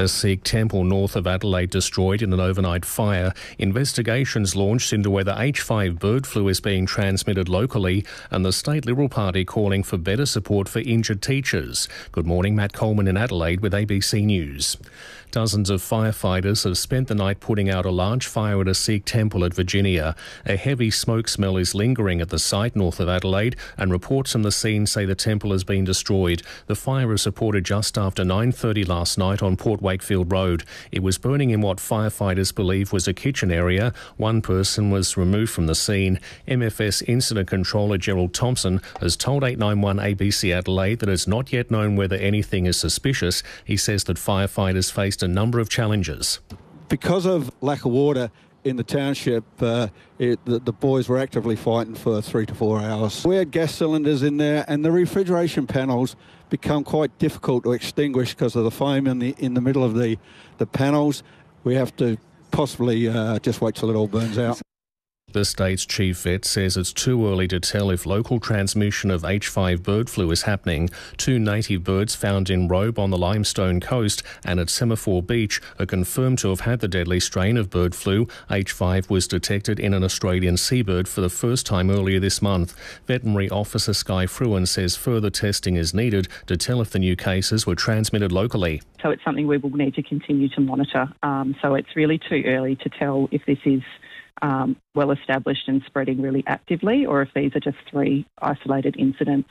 A Sikh temple north of Adelaide destroyed in an overnight fire. Investigations launched into whether H5 bird flu is being transmitted locally, and the State Liberal Party calling for better support for injured teachers. Good morning, Matt Coleman in Adelaide with ABC News. Dozens of firefighters have spent the night putting out a large fire at a Sikh temple at Virginia. A heavy smoke smell is lingering at the site north of Adelaide, and reports from the scene say the temple has been destroyed. The fire was reported just after 9:30 last night on Port Wakefield Road. It was burning in what firefighters believe was a kitchen area. One person was removed from the scene. MFS Incident Controller Gerald Thompson has told 891 ABC Adelaide that it's not yet known whether anything is suspicious. He says that firefighters faced a number of challenges. Because of lack of water in the township, the boys were actively fighting for 3 to 4 hours. We had gas cylinders in there, and the refrigeration panels become quite difficult to extinguish because of the flame in the middle of the panels. We have to possibly just wait till it all burns out. The state's chief vet says it's too early to tell if local transmission of H5 bird flu is happening. 2 native birds found in Robe on the Limestone Coast and at Semaphore Beach are confirmed to have had the deadly strain of bird flu. H5 was detected in an Australian seabird for the first time earlier this month. Veterinary Officer Skye Fruin says further testing is needed to tell if the new cases were transmitted locally. So it's something we will need to continue to monitor. So it's really too early to tell if this is well established and spreading really actively, or if these are just 3 isolated incidents.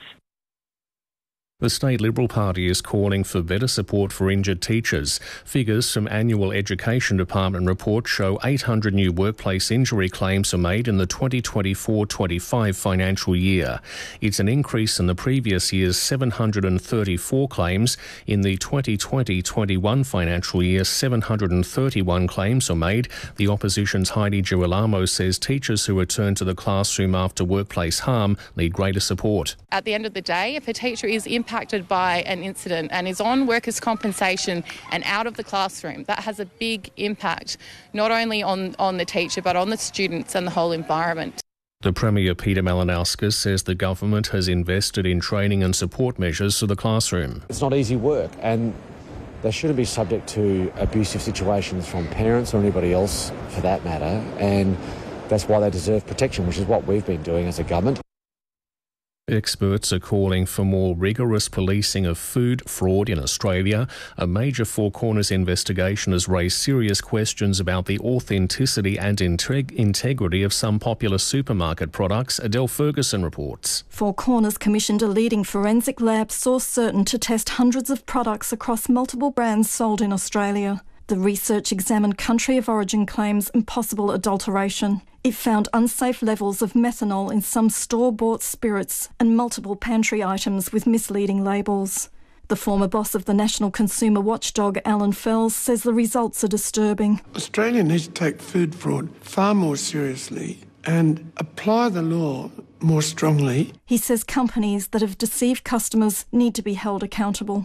The State Liberal Party is calling for better support for injured teachers. Figures from annual Education Department reports show 800 new workplace injury claims are made in the 2024-25 financial year. It's an increase in the previous year's 734 claims. In the 2020-21 financial year, 731 claims are made. The opposition's Heidi Girolamo says teachers who return to the classroom after workplace harm need greater support. At the end of the day, if a teacher is impacted by an incident and is on workers' compensation and out of the classroom, that has a big impact not only on the teacher but on the students and the whole environment. The Premier Peter Malinauskas says the government has invested in training and support measures for the classroom. It's not easy work, and they shouldn't be subject to abusive situations from parents or anybody else for that matter, and that's why they deserve protection, which is what we've been doing as a government. Experts are calling for more rigorous policing of food fraud in Australia. A major Four Corners investigation has raised serious questions about the authenticity and integrity of some popular supermarket products. Adele Ferguson reports. Four Corners commissioned a leading forensic lab Source Certain to test hundreds of products across multiple brands sold in Australia. The research examined country of origin claims and possible adulteration. It found unsafe levels of methanol in some store-bought spirits and multiple pantry items with misleading labels. The former boss of the National Consumer Watchdog, Alan Fells, says the results are disturbing. Australia needs to take food fraud far more seriously and apply the law more strongly. He says companies that have deceived customers need to be held accountable.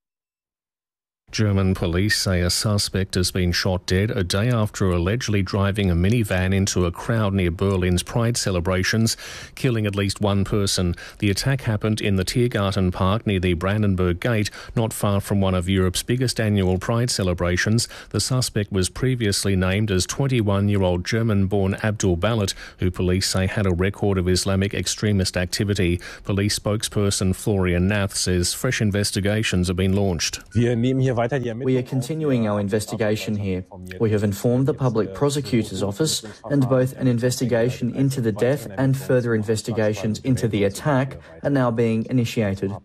German police say a suspect has been shot dead a day after allegedly driving a minivan into a crowd near Berlin's Pride celebrations, killing at least one person. The attack happened in the Tiergarten Park near the Brandenburg Gate, not far from one of Europe's biggest annual Pride celebrations. The suspect was previously named as 21-year-old German-born Abdul Balat, who police say had a record of Islamic extremist activity. Police spokesperson Florian Nath says fresh investigations have been launched. We are continuing our investigation here. We have informed the Public Prosecutor's Office, and both an investigation into the death and further investigations into the attack are now being initiated.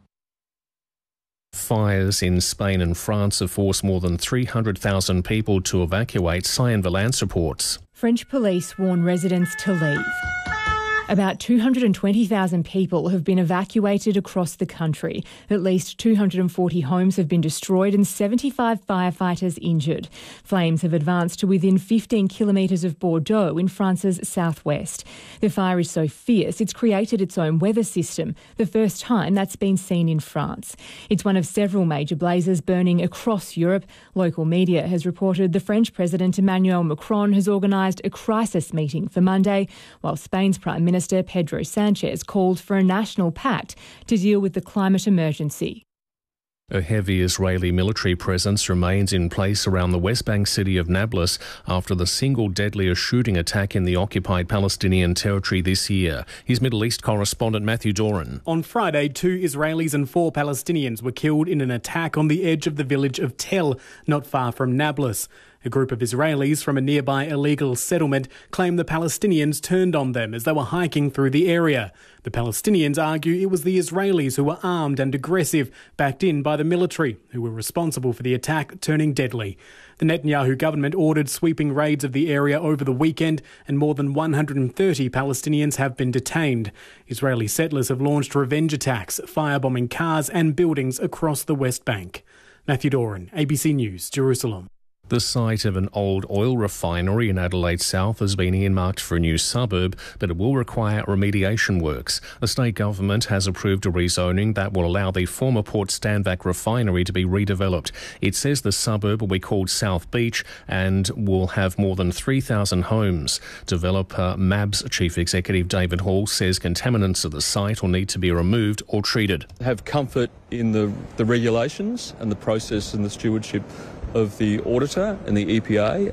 Fires in Spain and France have forced more than 300,000 people to evacuate, Cyan Valance reports. French police warn residents to leave. About 220,000 people have been evacuated across the country. At least 240 homes have been destroyed and 75 firefighters injured. Flames have advanced to within 15 kilometres of Bordeaux in France's southwest. The fire is so fierce it's created its own weather system, the first time that's been seen in France. It's one of several major blazes burning across Europe. Local media has reported the French President Emmanuel Macron has organised a crisis meeting for Monday, while Spain's Prime Minister Pedro Sanchez called for a national pact to deal with the climate emergency. A heavy Israeli military presence remains in place around the West Bank city of Nablus after the single deadliest shooting attack in the occupied Palestinian territory this year. Here's Middle East correspondent Matthew Doran. On Friday, 2 Israelis and 4 Palestinians were killed in an attack on the edge of the village of Tel, not far from Nablus. A group of Israelis from a nearby illegal settlement claim the Palestinians turned on them as they were hiking through the area. The Palestinians argue it was the Israelis who were armed and aggressive, backed in by the military, who were responsible for the attack turning deadly. The Netanyahu government ordered sweeping raids of the area over the weekend, and more than 130 Palestinians have been detained. Israeli settlers have launched revenge attacks, firebombing cars and buildings across the West Bank. Matthew Doran, ABC News, Jerusalem. The site of an old oil refinery in Adelaide South has been earmarked for a new suburb, but it will require remediation works. The state government has approved a rezoning that will allow the former Port Stanvac refinery to be redeveloped. It says the suburb will be called South Beach and will have more than 3,000 homes. Developer MAB's chief executive David Hall says contaminants at the site will need to be removed or treated. Have comfort in the regulations and the process and the stewardship of the auditor and the EPA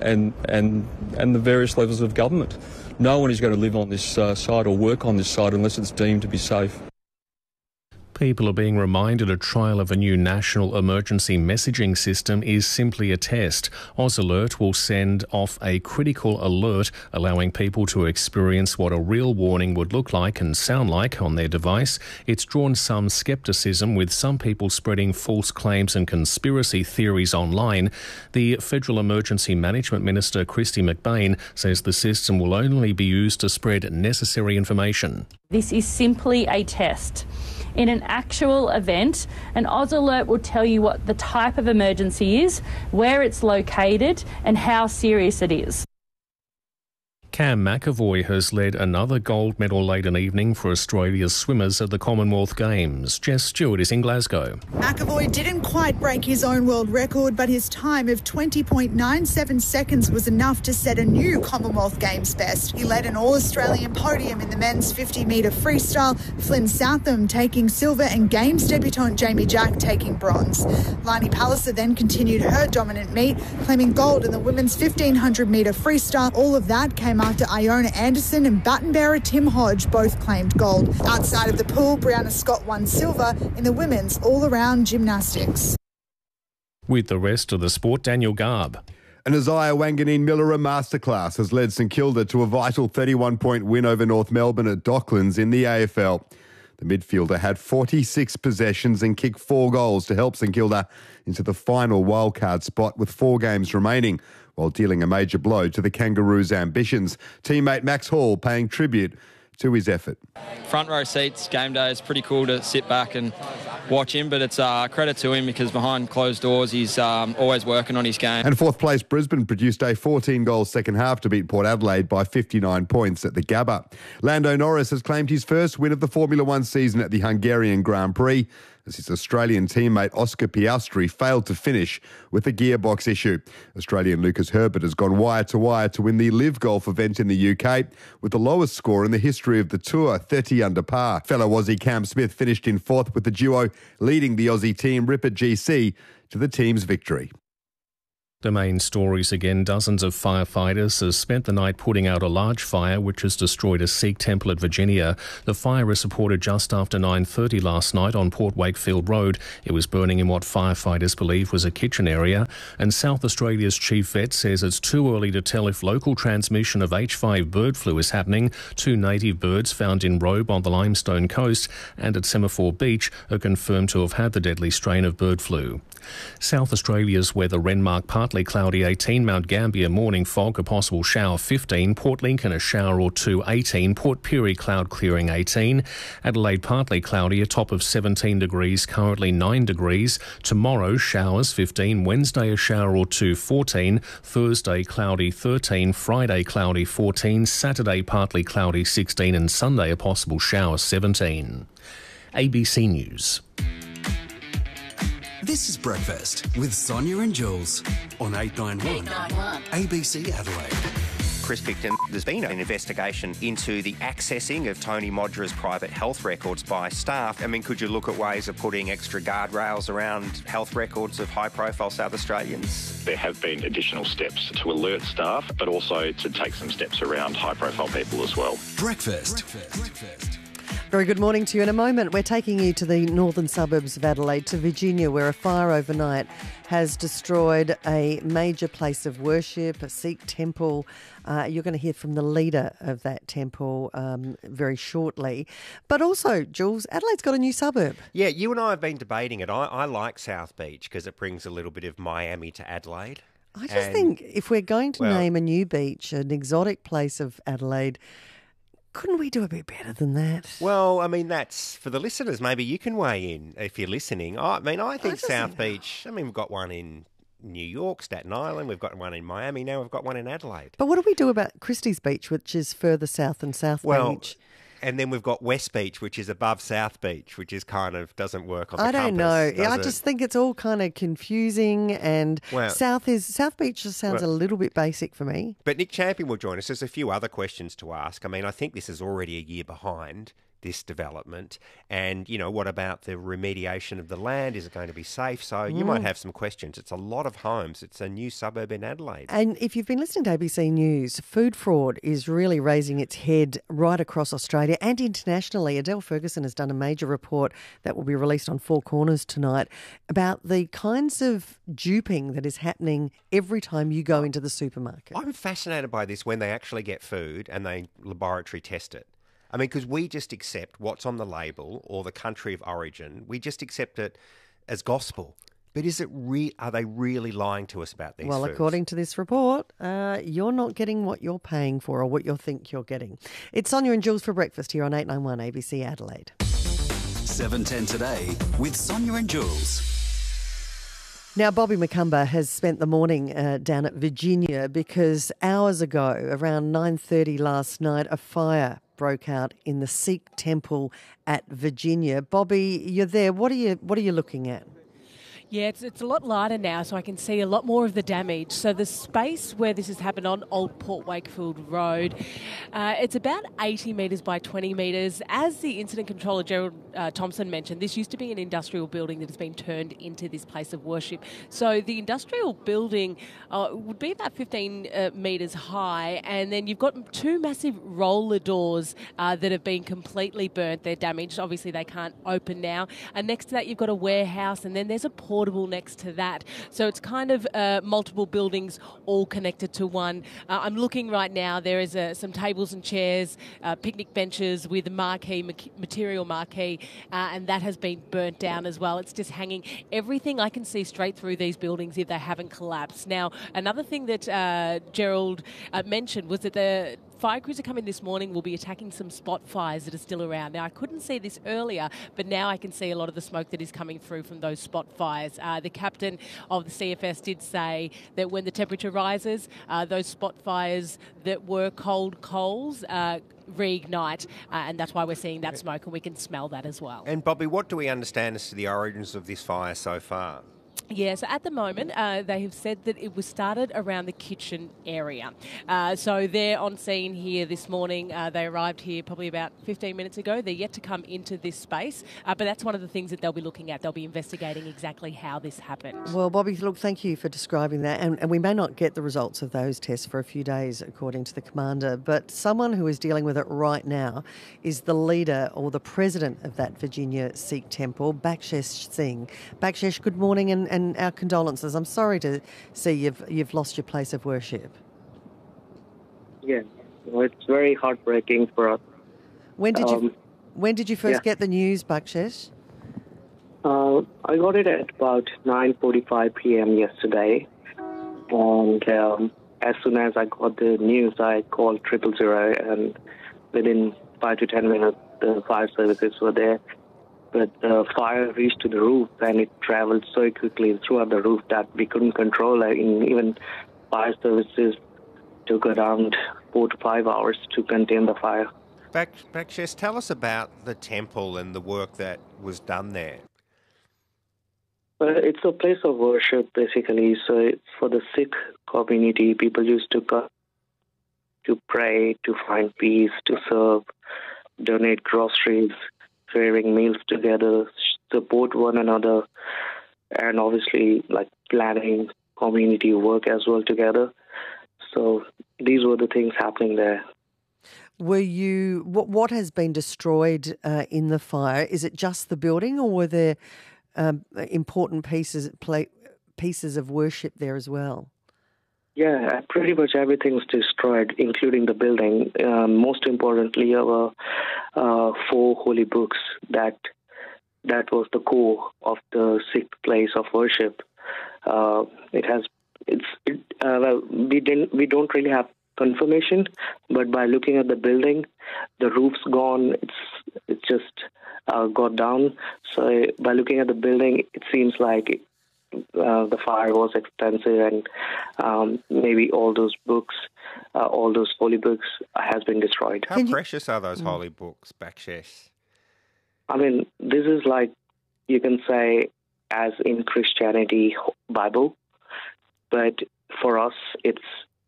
and the various levels of government. No one is going to live on this site or work on this site unless it's deemed to be safe. People are being reminded a trial of a new national emergency messaging system is simply a test. AusAlert will send off a critical alert, allowing people to experience what a real warning would look like and sound like on their device. It's drawn some scepticism, with some people spreading false claims and conspiracy theories online. The Federal Emergency Management Minister, Kristy McBain, says the system will only be used to spread necessary information. This is simply a test. In an actual event, an AusAlert will tell you what the type of emergency is, where it's located, and how serious it is. Cam McAvoy has led another gold medal-laden evening for Australia's swimmers at the Commonwealth Games. Jess Stewart is in Glasgow. McAvoy didn't quite break his own world record, but his time of 20.97 seconds was enough to set a new Commonwealth Games best. He led an all-Australian podium in the men's 50-metre freestyle, Flynn Southam taking silver and Games debutant Jamie Jack taking bronze. Lani Palliser then continued her dominant meet, claiming gold in the women's 1,500-metre freestyle. All of that came after Iona Anderson and baton bearer Tim Hodge both claimed gold. Outside of the pool, Brianna Scott won silver in the women's all-around gymnastics. With the rest of the sport, Daniel Garb. An Isaiah Wanganeen-Millera masterclass has led St Kilda to a vital 31-point win over North Melbourne at Docklands in the AFL. The midfielder had 46 possessions and kicked 4 goals to help St Kilda into the final wildcard spot with 4 games remaining, while dealing a major blow to the Kangaroos' ambitions. Teammate Max Hall paying tribute to his effort. Front row seats, game day, is pretty cool to sit back and watch him, but it's credit to him because behind closed doors he's always working on his game. And fourth place Brisbane produced a 14-goal second half to beat Port Adelaide by 59 points at the Gabba. Lando Norris has claimed his first win of the Formula One season at the Hungarian Grand Prix, as his Australian teammate Oscar Piastri failed to finish with a gearbox issue. Australian Lucas Herbert has gone wire to wire to win the Live Golf event in the UK with the lowest score in the history of the tour, 30 under par. Fellow Aussie Cam Smith finished in 4th, with the duo leading the Aussie team Ripper GC to the team's victory. The main stories again. Dozens of firefighters have spent the night putting out a large fire which has destroyed a Sikh temple at Virginia. The fire is reported just after 9:30 last night on Port Wakefield Road. It was burning in what firefighters believe was a kitchen area. And South Australia's chief vet says it's too early to tell if local transmission of H5 bird flu is happening. 2 native birds found in Robe on the Limestone Coast and at Semaphore Beach are confirmed to have had the deadly strain of bird flu. South Australia's weather: Renmark partly cloudy 18, Mount Gambier morning fog, a possible shower 15, Port Lincoln a shower or 2 18, Port Pirie cloud clearing 18, Adelaide partly cloudy, a top of 17 degrees, currently 9 degrees. Tomorrow showers 15, Wednesday a shower or 2 14, Thursday cloudy 13, Friday cloudy 14, Saturday partly cloudy 16 and Sunday a possible shower 17. ABC News. This is Breakfast with Sonia and Jules on 891 ABC Adelaide. Chris Picton. There's been an investigation into the accessing of Tony Modra's private health records by staff. I mean, could you look at ways of putting extra guardrails around health records of high-profile South Australians? There have been additional steps to alert staff, but also to take some steps around high-profile people as well. Breakfast. Very good morning to you. In a moment, we're taking you to the northern suburbs of Adelaide, to Virginia, where a fire overnight has destroyed a major place of worship, a Sikh temple. You're going to hear from the leader of that temple very shortly. But also, Jules, Adelaide's got a new suburb. Yeah, you and I have been debating it. I like South Beach because it brings a little bit of Miami to Adelaide. I just think if we're going to name a new beach, an exotic place of Adelaide, couldn't we do a bit better than that? Well, I mean, that's for the listeners. Maybe you can weigh in if you're listening. I think South Beach, we've got one in New York, Staten Island. We've got one in Miami. Now we've got one in Adelaide. But what do we do about Christie's Beach, which is further south than South Beach? And then we've got West Beach, which is above South Beach, which is kind of doesn't work on the compass. I don't know. I just just think it's all kind of confusing, and South Beach just sounds a little bit basic for me. But Nick Champion will join us. There's a few other questions to ask. I mean, I think this is already a year behind, this development. And, what about the remediation of the land? Is it going to be safe? So you might have some questions. It's a lot of homes. It's a new suburb in Adelaide. And if you've been listening to ABC News, food fraud is really raising its head right across Australia and internationally. Adele Ferguson has done a major report that will be released on Four Corners tonight about the kinds of duping that is happening every time you go into the supermarket. I'm fascinated by this when they actually get food and they laboratory test it. I mean, because we just accept what's on the label or the country of origin. We just accept it as gospel. But are they really lying to us about these foods? Well, according to this report, you're not getting what you're paying for or what you think you're getting. It's Sonia and Jules for breakfast here on 891 ABC Adelaide. 7:10 today with Sonia and Jules. Now, Bobby McCumber has spent the morning down at Virginia because hours ago, around 9:30 last night, a fire broke out in the Sikh temple at Virginia. Bobby, you're there. What are you looking at? Yeah, it's a lot lighter now, so I can see a lot more of the damage. So the space where this has happened on Old Port Wakefield Road, it's about 80 metres by 20 metres. As the incident controller, Gerald Thompson, mentioned, this used to be an industrial building that has been turned into this place of worship. So the industrial building would be about 15 metres high, and then you've got two massive roller doors that have been completely burnt. They're damaged. Obviously, they can't open now. And next to that, you've got a warehouse, and then there's a portable next to that. So it's kind of multiple buildings all connected to one. I'm looking right now. There is some tables and chairs, picnic benches with material marquee, and that has been burnt down as well. It's just hanging. Everything I can see straight through these buildings if they haven't collapsed. Now, another thing that Gerald mentioned was that the fire crews are coming this morning, will be attacking some spot fires that are still around. Now, I couldn't see this earlier, but now I can see a lot of the smoke that is coming through from those spot fires. The captain of the CFS did say that when the temperature rises, those spot fires that were cold coals reignite, and that's why we're seeing that smoke, and we can smell that as well. And Bobby, what do we understand as to the origins of this fire so far? Yeah, so at the moment, they have said that it was started around the kitchen area. So they're on scene here this morning. They arrived here probably about 15 minutes ago. They're yet to come into this space, but that's one of the things that they'll be looking at. They'll be investigating exactly how this happened. Well, Bobby, look, thank you for describing that. And we may not get the results of those tests for a few days, according to the commander, but someone who is dealing with it right now is the leader or the president of that Virginia Sikh temple, Bakshesh Singh. Bakshesh, good morning and our condolences. I'm sorry to see you've lost your place of worship. Yeah, well, it's very heartbreaking for us. When did you first get the news, Bakshesh? I got it at about 9:45 p.m. yesterday, and as soon as I got the news, I called 000, and within 5 to 10 minutes, the fire services were there. But the fire reached to the roof, and it traveled so quickly throughout the roof that we couldn't control it. Even fire services took around 4 to 5 hours to contain the fire. Bakshesh, tell us about the temple and the work that was done there. It's a place of worship, basically. So it's for the Sikh community. People used to come to pray, to find peace, to serve, donate groceries, sharing meals together, support one another, and obviously like planning community work as well together. So these were the things happening there. What has been destroyed in the fire? Is it just the building, or were there important pieces of worship there as well? Yeah, pretty much everything was destroyed, including the building. Most importantly, our 4 holy books that was the core of the Sikh place of worship. We don't really have confirmation, but by looking at the building, the roof's gone. It's just got down. So by looking at the building, it seems like the fire was extensive, and maybe all those books, all those holy books, has been destroyed. How precious are those holy books, Bakshesh? I mean, this is like, you can say, as in Christianity, Bible, but for us, it's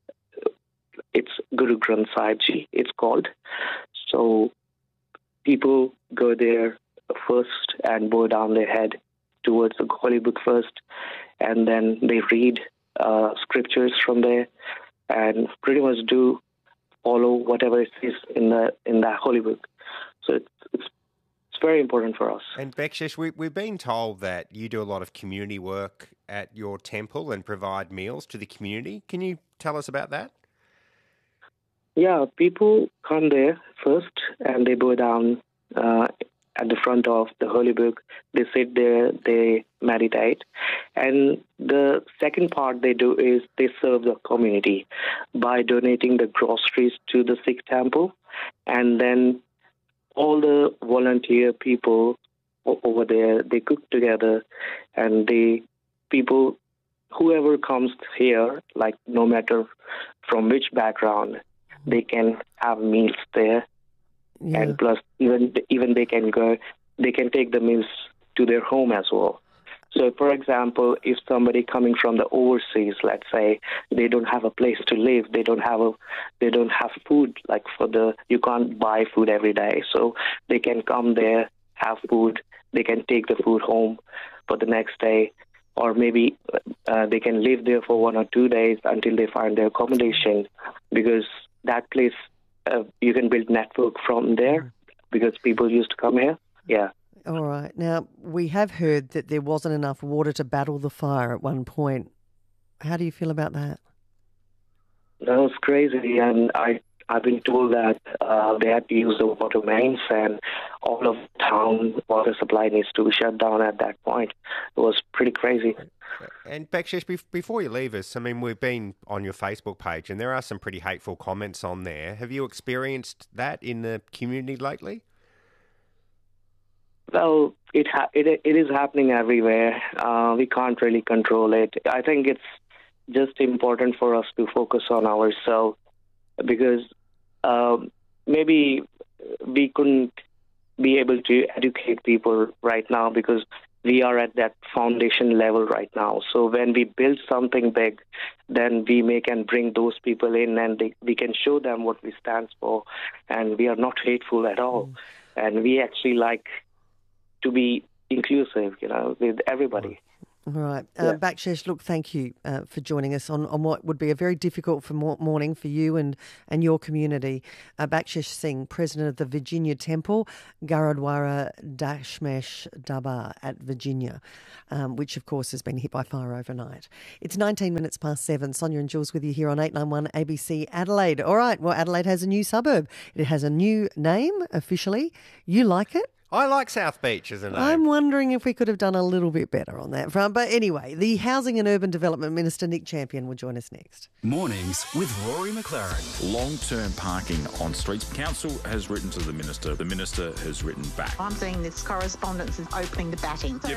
Guru Granth Sahib Ji, it's called. So people go there first and bow down their head towards the holy book first, and then they read scriptures from there and pretty much do follow whatever it is in that holy book. So it's very important for us. And Bakshesh, we've been told that you do a lot of community work at your temple and provide meals to the community. Can you tell us about that? Yeah, people come there first and they bow down at the front of the holy book. They sit there, they meditate. And the second part they do is they serve the community by donating the groceries to the Sikh temple. And then all the volunteer people over there, they cook together, and whoever comes here, like no matter from which background, they can have meals there. Yeah. And plus, even they can take the meals to their home as well. So, for example, if somebody coming from the overseas, let's say, they don't have a place to live, they don't have food, like you can't buy food every day, so they can come there, have food, they can take the food home for the next day, or maybe they can live there for 1 or 2 days until they find their accommodation, because that place, you can build network from there because people used to come here. Yeah. All right. Now, we have heard that there wasn't enough water to battle the fire at one point. How do you feel about that? That was crazy, and I've been told that they had to use the water mains, and all of town water supply needs to be shut down at that point. It was pretty crazy. And Bakshesh, before you leave us, I mean, we've been on your Facebook page, and there are some pretty hateful comments on there. Have you experienced that in the community lately? Well, it is happening everywhere. We can't really control it. I think it's just important for us to focus on ourselves, because maybe we couldn't be able to educate people right now because we are at that foundation level right now. So when we build something big, then we can bring those people in, and we can show them what we stand for, and we are not hateful at all. And we actually like to be inclusive, with everybody. Right. Bakshesh, look, thank you for joining us on what would be a very difficult morning for you and your community. Bakshesh Singh, President of the Virginia Temple, Gurudwara Dashmesh Darbar at Virginia, which, of course, has been hit by fire overnight. It's 19 minutes past 7. Sonia and Jules with you here on 891 ABC Adelaide. All right, well, Adelaide has a new suburb. It has a new name officially. You like it? I like South Beach as a name. I'm wondering if we could have done a little bit better on that front. But anyway, the Housing and Urban Development Minister, Nick Champion, will join us next. Mornings with Rory McLaren. Long-term parking on streets. Council has written to the Minister. The Minister has written back. I'm seeing this correspondence is opening the batting.